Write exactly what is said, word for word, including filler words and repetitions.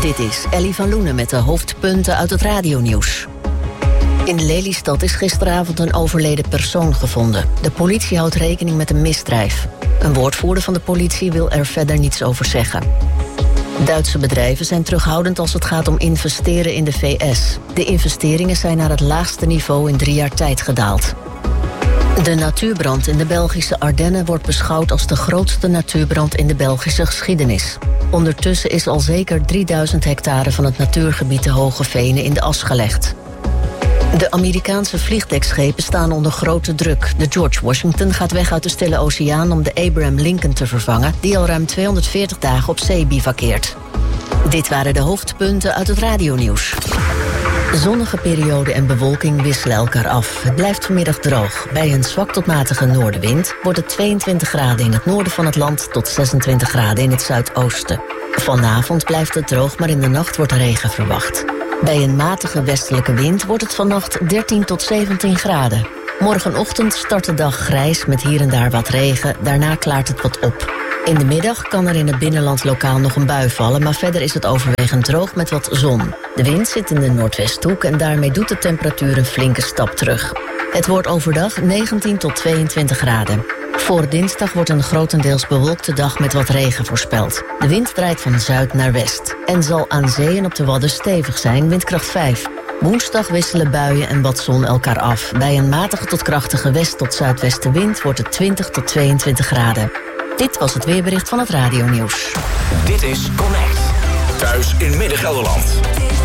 Dit is Ellie van Loenen met de hoofdpunten uit het radionieuws. In Lelystad is gisteravond een overleden persoon gevonden. De politie houdt rekening met een misdrijf. Een woordvoerder van de politie wil er verder niets over zeggen. Duitse bedrijven zijn terughoudend als het gaat om investeren in de V S. De investeringen zijn naar het laagste niveau in drie jaar tijd gedaald. De natuurbrand in de Belgische Ardennen wordt beschouwd als de grootste natuurbrand in de Belgische geschiedenis. Ondertussen is al zeker drieduizend hectare van het natuurgebied de Hoge Venen in de as gelegd. De Amerikaanse vliegdekschepen staan onder grote druk. De George Washington gaat weg uit de Stille Oceaan om de Abraham Lincoln te vervangen, die al ruim tweehonderdveertig dagen op zee bivakkeert. Dit waren de hoofdpunten uit het radionieuws. Zonnige periode en bewolking wisselen elkaar af. Het blijft vanmiddag droog. Bij een zwak tot matige noordenwind wordt het tweeëntwintig graden in het noorden van het land tot zesentwintig graden in het zuidoosten. Vanavond blijft het droog, maar in de nacht wordt regen verwacht. Bij een matige westelijke wind wordt het vannacht dertien tot zeventien graden. Morgenochtend start de dag grijs met hier en daar wat regen. Daarna klaart het wat op. In de middag kan er in het binnenland lokaal nog een bui vallen, maar verder is het overwegend droog met wat zon. De wind zit in de noordwesthoek en daarmee doet de temperatuur een flinke stap terug. Het wordt overdag negentien tot tweeëntwintig graden. Voor dinsdag wordt een grotendeels bewolkte dag met wat regen voorspeld. De wind draait van zuid naar west en zal aan zee en op de Wadden stevig zijn, windkracht vijf. Woensdag wisselen buien en wat zon elkaar af. Bij een matige tot krachtige west- tot zuidwestenwind wordt het twintig tot tweeëntwintig graden. Dit was het weerbericht van het radionieuws. Dit is Connect. Thuis in Midden-Gelderland.